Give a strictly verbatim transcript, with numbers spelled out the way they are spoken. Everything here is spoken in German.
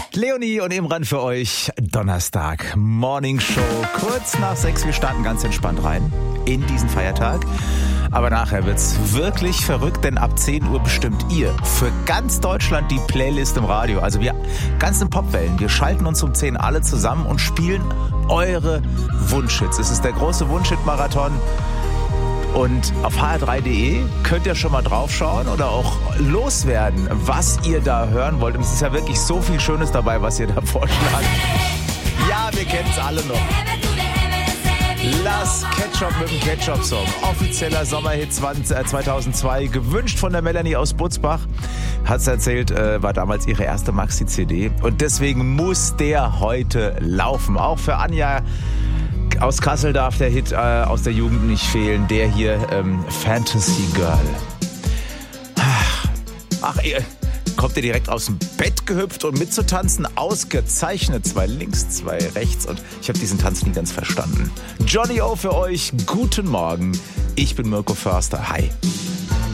Leonie und Imran für euch. Donnerstag, Morning Show. Kurz nach sechs. Wir starten ganz entspannt rein in diesen Feiertag. Aber nachher wird's wirklich verrückt, denn ab zehn Uhr bestimmt ihr für ganz Deutschland die Playlist im Radio. Also wir ganzen Popwellen. Wir schalten uns um zehn alle zusammen und spielen eure Wunschhits. Es ist der große Wunschhit-Marathon. Und auf h r drei punkt d e könnt ihr schon mal draufschauen oder auch loswerden, was ihr da hören wollt. Und es ist ja wirklich so viel Schönes dabei, was ihr da vorschlagt. Ja, wir kennen es alle noch. Lass Ketchup mit dem Ketchup-Song. Offizieller Sommerhit zweitausendzwei. Gewünscht von der Melanie aus Butzbach. Hat's erzählt, war damals ihre erste Maxi-C D. Und deswegen muss der heute laufen. Auch für Anja aus Kassel darf der Hit äh, aus der Jugend nicht fehlen. Der hier, ähm, Fantasy Girl. Ach, ach ihr, kommt ihr direkt aus dem Bett gehüpft, um mitzutanzen? Ausgezeichnet. Zwei links, zwei rechts. Und ich habe diesen Tanz nie ganz verstanden. Johnny O für euch. Guten Morgen. Ich bin Mirko Förster. Hi.